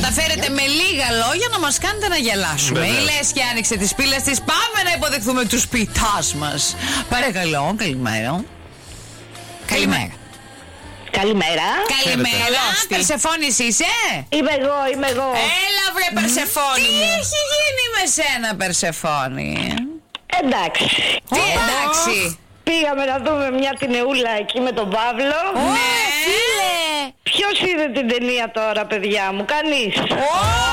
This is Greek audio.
καταφέρετε με λίγα λόγια να μας κάνετε να γελάσουμε. Η Λέσχη άνοιξε τις πύλες της. Πάμε να υποδεχθούμε τους ποιητάς μας. Παρακαλώ, καλημέρα. Καλημέρα. Καλημέρα. Καλημέρα. Περσεφόνης είσαι? Είμαι εγώ. Έλα βρε Περσεφόνη. Τι έχει γίνει με σένα, Περσεφόνη? Εντάξει. Τι εντάξει? Πήγαμε να δούμε μια ταινιούλα εκεί με τον Παύλο. Ναι. Ποιος είδε την ταινία τώρα, παιδιά μου? Κανείς.